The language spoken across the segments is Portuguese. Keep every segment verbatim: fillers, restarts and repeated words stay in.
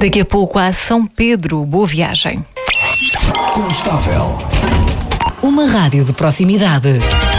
Daqui a pouco a São Pedro. Boa viagem. Constável. Uma rádio de proximidade.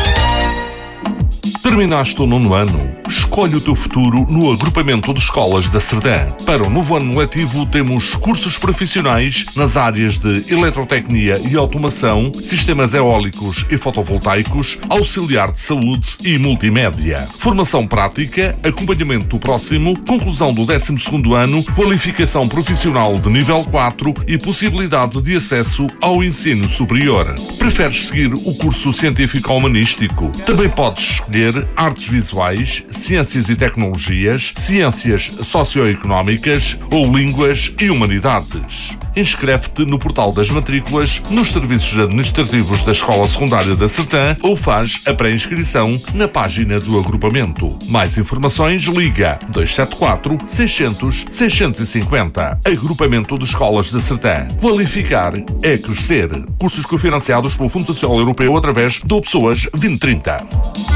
Terminaste o nono ano? Escolhe o teu futuro no agrupamento de escolas da Serdã. Para o novo ano letivo temos cursos profissionais nas áreas de eletrotecnia e automação, sistemas eólicos e fotovoltaicos, auxiliar de saúde e multimédia. Formação prática, acompanhamento próximo, conclusão do décimo segundo ano, qualificação profissional de nível quatro e possibilidade de acesso ao ensino superior. Preferes seguir o curso científico-humanístico? Também podes escolher artes visuais, ciências e tecnologias, ciências socioeconómicas ou línguas e humanidades. Inscreve-te no portal das matrículas, nos serviços administrativos da Escola Secundária da Sertã ou faz a pré-inscrição na página do agrupamento. Mais informações, liga dois sete quatro, seiscentos, seiscentos e cinquenta. Agrupamento de Escolas da Sertã. Qualificar é crescer. Cursos cofinanciados pelo Fundo Social Europeu através do Pessoas vinte trinta.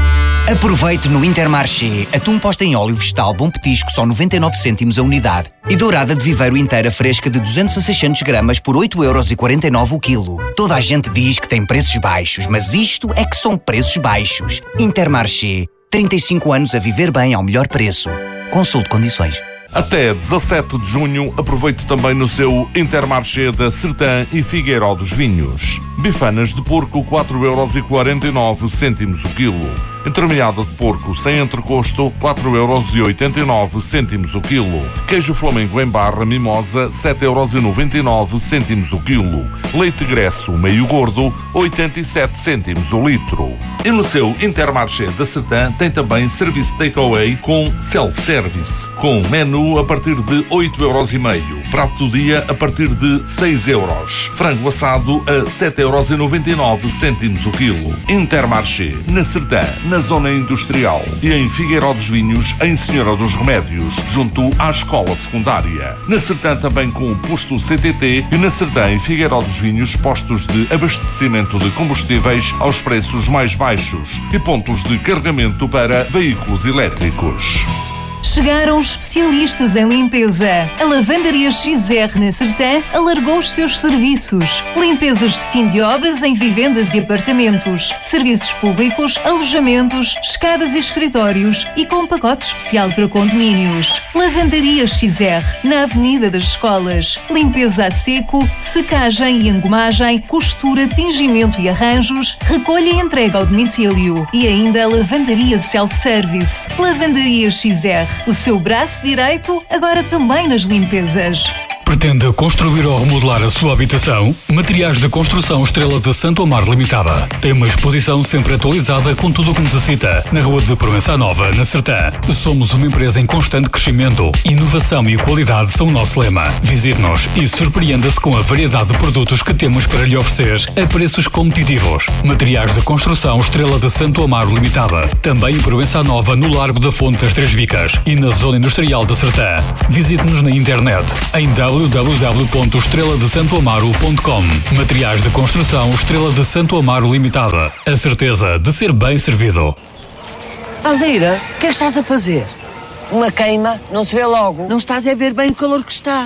Aproveite no Intermarché atum posta em óleo vegetal bom petisco só noventa e nove cêntimos a unidade e dourada de viveiro inteira fresca de duzentos a seiscentos gramas por oito euros e quarenta e nove o quilo. Toda a gente diz que tem preços baixos, mas isto é que são preços baixos. Intermarché, trinta e cinco anos a viver bem ao melhor preço. Consulte condições. Até dezassete de junho, aproveite também no seu Intermarché da Sertã e Figueiró dos Vinhos. Bifanas de porco, quatro euros e quarenta e nove cêntimos o quilo. Entremeada de porco sem entrecosto, quatro euros e oitenta e nove cêntimos o quilo. Queijo Flamengo em barra mimosa, sete euros e noventa e nove cêntimos o quilo. Leite Gresso meio gordo, oitenta e sete cêntimos o litro. E no seu Intermarché da Sertã tem também serviço takeaway com self-service, com menu a partir de oito euros e meio. Prato do dia a partir de seis euros. Frango assado a sete euros e noventa e nove cêntimos o quilo. Intermarché, na Sertã, na zona industrial e em Figueiró dos Vinhos, em Senhora dos Remédios, junto à escola secundária. Na Sertã também com o posto C T T e na Sertã e Figueiró dos Vinhos, postos de abastecimento de combustíveis aos preços mais baixos e pontos de carregamento para veículos elétricos. Chegaram os especialistas em limpeza. A Lavandaria X R na Sertã alargou os seus serviços. Limpezas de fim de obras em vivendas e apartamentos, serviços públicos, alojamentos, escadas e escritórios e com um pacote especial para condomínios. Lavandaria X R, na Avenida das Escolas. Limpeza a seco, secagem e engomagem, costura, tingimento e arranjos, recolha e entrega ao domicílio. E ainda a Lavandaria Self-Service. Lavandaria X R. O seu braço direito, agora também nas limpezas. Pretende construir ou remodelar a sua habitação? Materiais de Construção Estrela de Santo Amaro Limitada. Tem uma exposição sempre atualizada com tudo o que necessita. Na Rua de Provença Nova, na Sertã. Somos uma empresa em constante crescimento. Inovação e qualidade são o nosso lema. Visite-nos e surpreenda-se com a variedade de produtos que temos para lhe oferecer a preços competitivos. Materiais de Construção Estrela de Santo Amaro Limitada. Também em Provença Nova, no Largo da Fonte das Três Vicas e na Zona Industrial da Sertã. Visite-nos na internet em w w w ponto estrela de santo amaro ponto com. Materiais de Construção Estrela de Santo Amaro Limitada. A certeza de ser bem servido. Alzira, o que é que estás a fazer? Uma queima, não se vê logo. Não estás a ver bem o calor que está.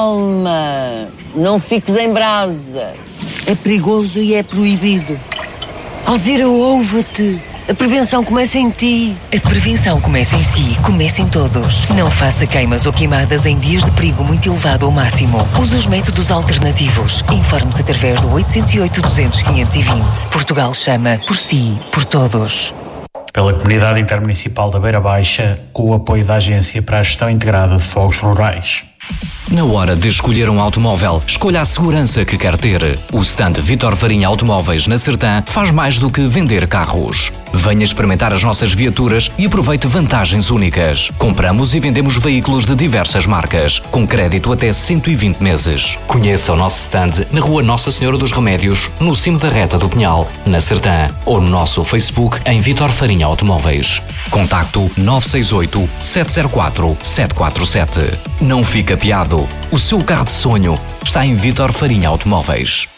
Calma, não fiques em brasa. É perigoso e é proibido. Alzira, ouve-te. A prevenção começa em ti. A prevenção começa em si, começa em todos. Não faça queimas ou queimadas em dias de perigo muito elevado ou máximo. Use os métodos alternativos. Informe-se através do oito zero oito, duzentos, quinhentos e vinte. Portugal chama por si, por todos. Pela Comunidade Intermunicipal da Beira Baixa, com o apoio da Agência para a Gestão Integrada de Fogos Rurais. Na hora de escolher um automóvel, escolha a segurança que quer ter. O stand Vítor Farinha Automóveis na Sertã faz mais do que vender carros. Venha experimentar as nossas viaturas e aproveite vantagens únicas. Compramos e vendemos veículos de diversas marcas, com crédito até cento e vinte meses. Conheça o nosso stand na Rua Nossa Senhora dos Remédios, no cimo da Reta do Pinhal, na Sertã, ou no nosso Facebook em Vítor Farinha Automóveis. Contacto nove seis oito, sete zero quatro, sete quatro sete. Não fica piado. O seu carro de sonho está em Vítor Farinha Automóveis.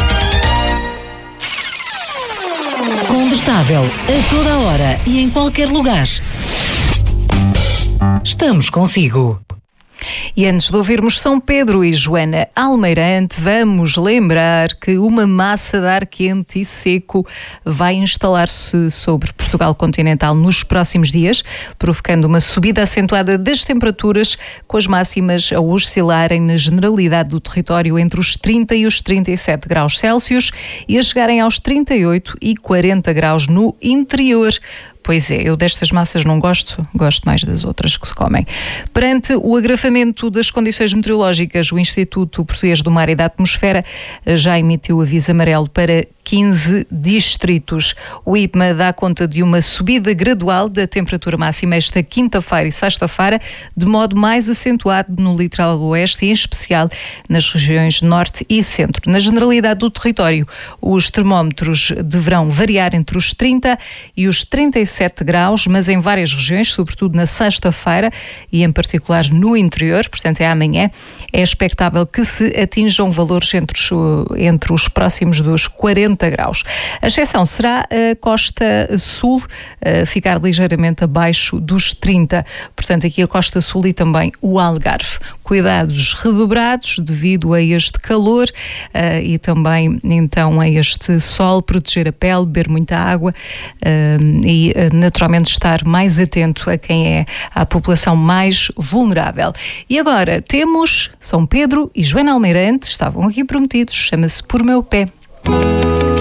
Condestável, a toda a hora e em qualquer lugar. Estamos consigo. E antes de ouvirmos São Pedro e Joana Almeirante, vamos lembrar que uma massa de ar quente e seco vai instalar-se sobre Portugal continental nos próximos dias, provocando uma subida acentuada das temperaturas, com as máximas a oscilarem na generalidade do território entre os trinta e os trinta e sete graus Celsius e a chegarem aos trinta e oito e quarenta graus no interior. Pois é, eu destas massas não gosto, gosto mais das outras que se comem. Perante o agravamento das condições meteorológicas, o Instituto Português do Mar e da Atmosfera já emitiu aviso amarelo para quinze distritos. O I P M A dá conta de uma subida gradual da temperatura máxima esta quinta-feira e sexta-feira, de modo mais acentuado no litoral oeste e, em especial, nas regiões norte e centro. Na generalidade do território, os termómetros deverão variar entre os trinta e os trinta e sete graus, mas em várias regiões, sobretudo na sexta-feira e em particular no interior, portanto é amanhã, é expectável que se atinjam valores entre os, entre os próximos dos quarenta graus. A exceção será a costa sul, a ficar ligeiramente abaixo dos trinta, portanto aqui a costa sul e também o Algarve. Cuidados redobrados devido a este calor uh, e também então a este sol, proteger a pele, beber muita água uh, e uh, naturalmente estar mais atento a quem é a população mais vulnerável. E agora temos São Pedro e Joana Almeirante, estavam aqui prometidos, chama-se Por Meu Pé.